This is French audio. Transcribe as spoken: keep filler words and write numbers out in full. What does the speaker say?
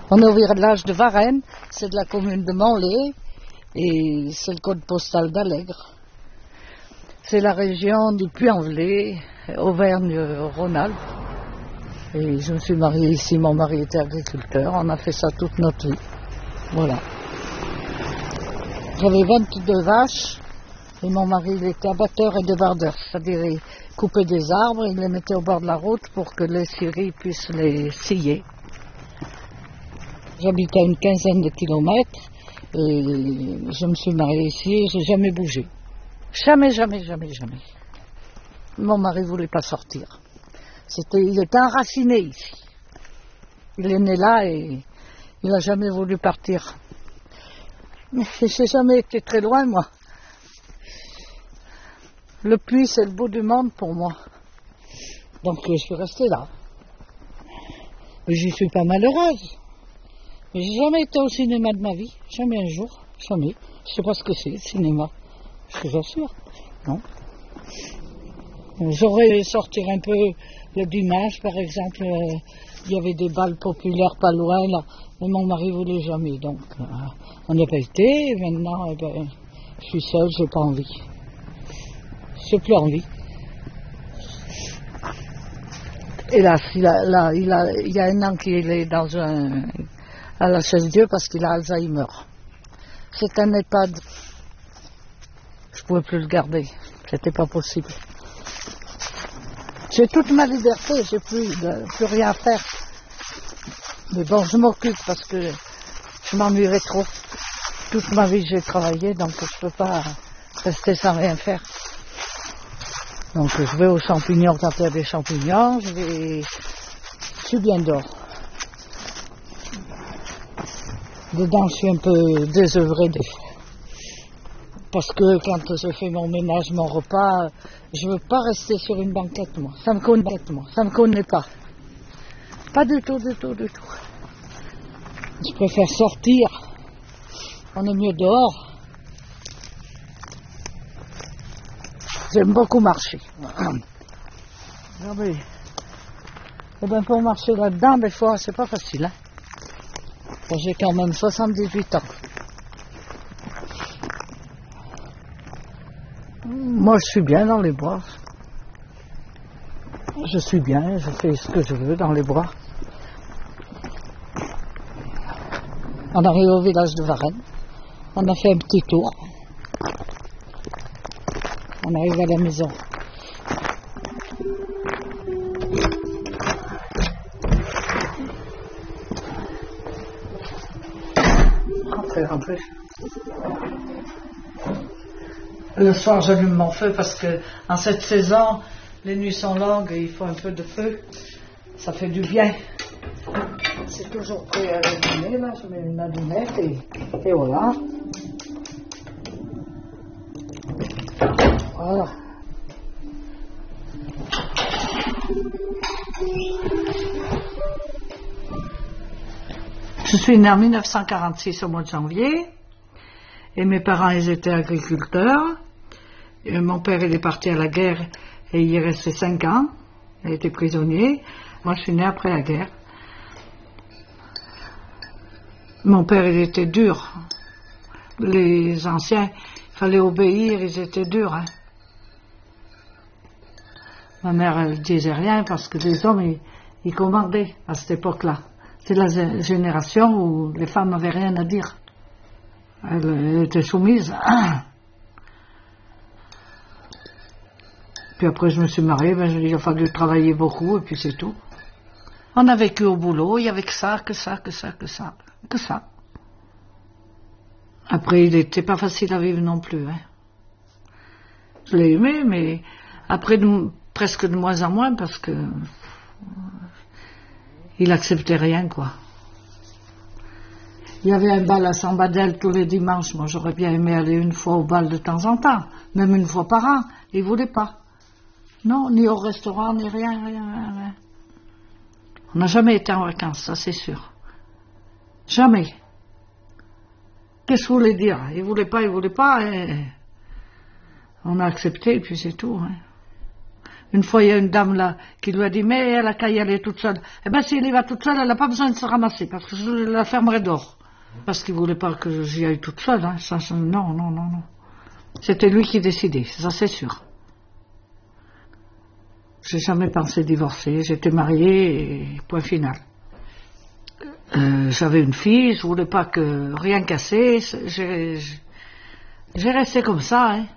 On est au village de Varennes, c'est de la commune de Manlé et c'est le code postal d'Allègre. C'est la région du Puy-en-Velay, Auvergne-Rhône-Alpes. Et je me suis mariée ici, mon mari était agriculteur, on a fait ça toute notre vie. Voilà. J'avais vingt-deux vaches et mon mari il était abatteur et débardeur, c'est-à-dire il coupait des arbres, il les mettait au bord de la route pour que les scieries puissent les scier. J'habite à une quinzaine de kilomètres et je me suis mariée ici et j'ai jamais bougé. Jamais, jamais, jamais, jamais. Mon mari ne voulait pas sortir. C'était, il était enraciné ici. Il est né là et il n'a jamais voulu partir. Je n'ai jamais été très loin, moi. Le Puy, c'est le bout du monde pour moi. Donc je suis restée là. Mais j'y suis pas malheureuse. Mais j'ai jamais été au cinéma de ma vie. Jamais un jour. Jamais. Je sais pas ce que c'est, le cinéma. Je vous assure. Non. J'aurais sorti un peu le dimanche, par exemple. Euh, il y avait des balles populaires pas loin, là. Mais mon mari voulait jamais. Donc, euh, on n'a pas été. Et maintenant, eh ben, je suis seule, j'ai pas envie. J'ai plus envie. Hélas, il, a, là, il, a, il y a un an qu'il est dans un, à la Chaise-Dieu parce qu'il a Alzheimer. C'est un EHPAD. Je ne pouvais plus le garder. C'était pas possible. J'ai toute ma liberté, j'ai plus, plus rien à faire. Mais bon, je m'occupe parce que je m'ennuierais trop. Toute ma vie, j'ai travaillé, donc je ne peux pas rester sans rien faire. Donc je vais aux champignons quand il y a des champignons, je vais... Je suis bien dehors. Dedans, je suis un peu désœuvrée des fois. Parce que quand je fais mon ménage, mon repas, je ne veux pas rester sur une banquette, moi. Ça me connaît, moi. Ça me connaît pas. Pas du tout, du tout, du tout. Je préfère sortir. On est mieux dehors. J'aime beaucoup marcher. Ah oui. Eh bien, pour marcher là-dedans, des fois, c'est pas facile. Hein. Bon, j'ai quand même soixante-dix-huit ans. Moi, je suis bien dans les bois. Je suis bien, je fais ce que je veux dans les bois. On arrive au village de Varennes. On a fait un petit tour. On arrive à la maison. Rentrez, rentrez. Le soir, j'allume mon feu parce que en cette saison, les nuits sont longues et il faut un peu de feu. Ça fait du bien. C'est toujours prêt à allumer, là. Je mets une allumette et, et voilà. Voilà. Je suis née en mille neuf cent quarante-six au mois de janvier et mes parents ils étaient agriculteurs. Et mon père il est parti à la guerre et il y est resté cinq ans. Il a été prisonnier. Moi je suis née après la guerre. Mon père il était dur. Les anciens, il fallait obéir, ils étaient durs. Hein. Ma mère, elle disait rien parce que les hommes, ils, ils commandaient à cette époque-là. C'est la génération où les femmes n'avaient rien à dire. Elles, elles étaient soumises. Puis après, je me suis mariée, ben, il a fallu travailler beaucoup et puis c'est tout. On a vécu au boulot, il n'y avait que ça, que ça, que ça, que ça, que ça. Après, il n'était pas facile à vivre non plus. Hein. Je l'ai aimé, mais après, de, presque de moins en moins, parce que il acceptait rien, quoi. Il y avait un bal à Sambadel tous les dimanches. Moi, j'aurais bien aimé aller une fois au bal de temps en temps, même une fois par an. Il ne voulait pas. Non, ni au restaurant, ni rien, rien, rien, rien. On n'a jamais été en vacances, ça c'est sûr. Jamais. Qu'est-ce que vous voulez dire? Il ne voulait pas, il ne voulait pas. Et on a accepté et puis c'est tout. Hein. Une fois, il y a une dame là qui lui a dit, mais elle a qu'à y aller toute seule. Eh bien, si elle y va toute seule, elle n'a pas besoin de se ramasser, parce que je la fermerai dehors. Parce qu'il ne voulait pas que j'y aille toute seule. Hein. Ça, ça, non, non, non, non. C'était lui qui décidait, ça c'est sûr. J'ai jamais pensé divorcer. J'étais mariée et point final. Euh, J'avais une fille, je voulais pas que rien casser. J'ai resté comme ça. Hein.